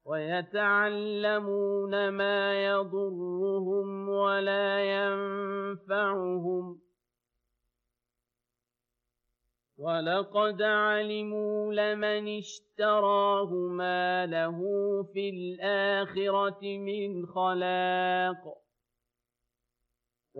ويتعلمون ما يضرهم ولا ينفعهم ولقد علموا لمن اشتراه ما له في الآخرة من خلاق